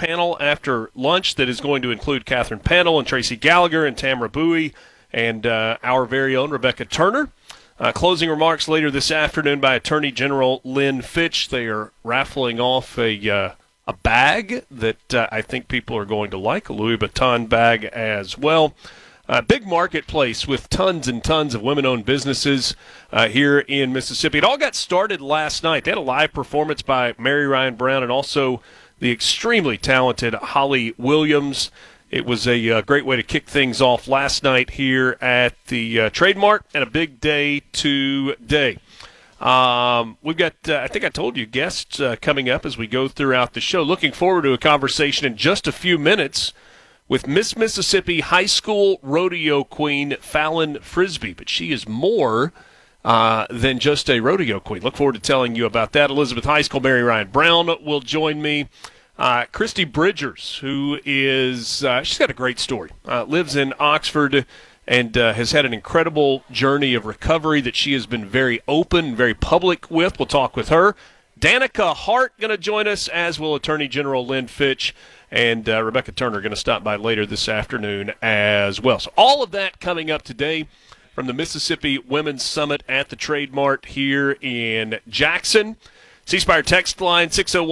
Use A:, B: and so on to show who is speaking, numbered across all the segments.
A: panel after lunch that is going to include Catherine Panel and Tracy Gallagher and Tamara Bowie and our very own Rebecca Turner. Closing remarks later this afternoon by Attorney General Lynn Fitch. They are raffling off a bag that I think people are going to like, a Louis Vuitton bag as well. Big marketplace with tons and tons of women-owned businesses here in Mississippi. It all got started last night. They had a live performance by Mary Ryan Brown and also the extremely talented Holly Williams. It was a great way to kick things off last night here at the Trade Mart, and a big day today. We've got, I think I told you, guests coming up as we go throughout the show. Looking forward to a conversation in just a few minutes with Miss Mississippi High School rodeo queen Fallon Frisbee. But she is more than just a rodeo queen. Look forward to telling you about that. Elizabeth High School Mary Ryan Brown will join me. Christy Bridgers, who is, she's got a great story, lives in Oxford and has had an incredible journey of recovery that she has been very open, very public with. We'll talk with her. Danica Hart going to join us, as will Attorney General Lynn Fitch, and Rebecca Turner going to stop by later this afternoon as well. So all of that coming up today from the Mississippi Women's Summit at the Trade Mart here in Jackson. C Spire text line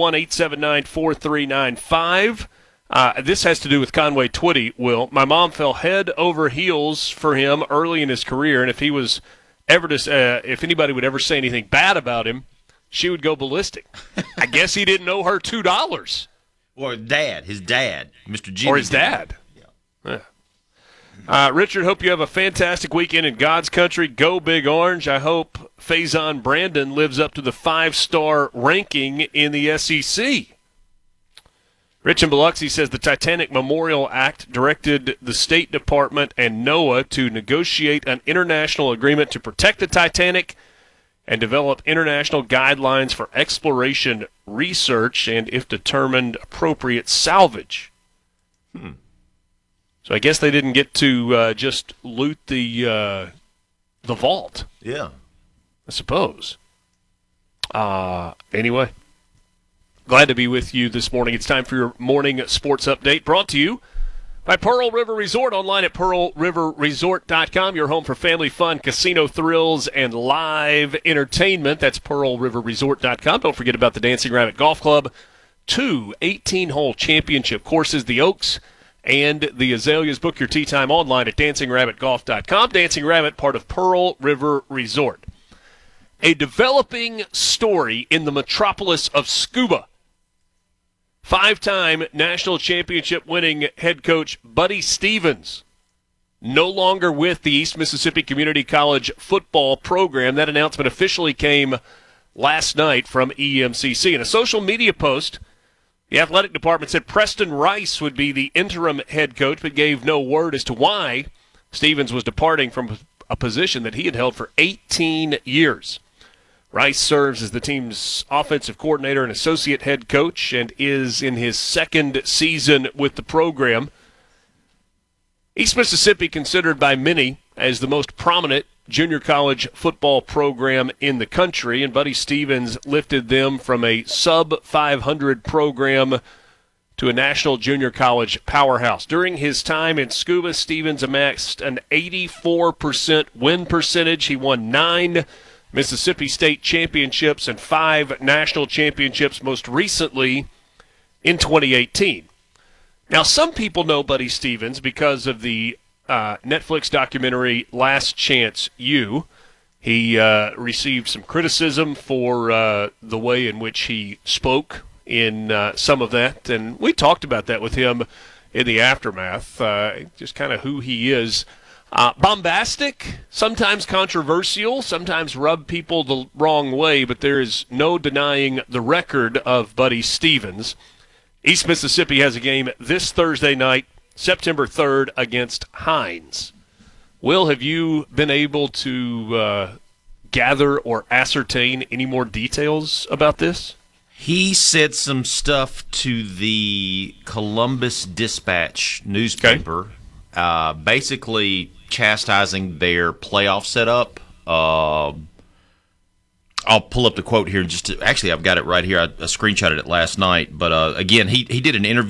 A: 601-879-4395. This has to do with Conway Twitty, Will. My mom fell head over heels for him early in his career, and if he was ever to, if anybody would ever say anything bad about him, she would go ballistic. I guess he didn't owe her $2.
B: Or his dad, Mr. Jimmy.
A: Or his dad. Yeah. Richard, hope you have a fantastic weekend in God's country. Go Big Orange. I hope Faison Brandon lives up to the 5-star ranking in the SEC. Rich in Biloxi says the Titanic Memorial Act directed the State Department and NOAA to negotiate an international agreement to protect the Titanic and develop international guidelines for exploration research and, if determined, appropriate salvage. So I guess they didn't get to just loot the vault.
B: Yeah.
A: I suppose. Anyway, glad to be with you this morning. It's time for your morning sports update, brought to you by Pearl River Resort, online at pearlriverresort.com, your home for family fun, casino thrills, and live entertainment. That's pearlriverresort.com. Don't forget about the Dancing Rabbit Golf Club. 2 18-hole championship courses, the Oaks and the Azaleas. Book your tee time online at dancingrabbitgolf.com. Dancing Rabbit, part of Pearl River Resort. A developing story in the metropolis of scuba. 5-time national championship winning head coach Buddy Stevens, no longer with the East Mississippi Community College football program. That announcement officially came last night from EMCC. In a social media post, the athletic department said Preston Rice would be the interim head coach, but gave no word as to why Stevens was departing from a position that he had held for 18 years. Rice serves as the team's offensive coordinator and associate head coach and is in his second season with the program. East Mississippi, considered by many as the most prominent junior college football program in the country, and Buddy Stevens lifted them from a sub-500 program to a national junior college powerhouse. During his time in Scuba, Stevens amassed an 84% win percentage. He won 9 Mississippi State championships and 5 national championships, most recently in 2018. Now, some people know Buddy Stevens because of the Netflix documentary Last Chance U. He received some criticism for the way in which he spoke in some of that, and we talked about that with him in the aftermath, just kind of who he is. Bombastic, sometimes controversial, sometimes rub people the wrong way, but there is no denying the record of Buddy Stevens. East Mississippi has a game this Thursday night, September 3rd, against Hines. Will, have you been able to gather or ascertain any more details about this?
B: He said some stuff to the Columbus Dispatch newspaper, basically chastising their playoff setup. I'll pull up the quote here. Actually, I've got it right here. I screenshotted it last night. But again, he did an interview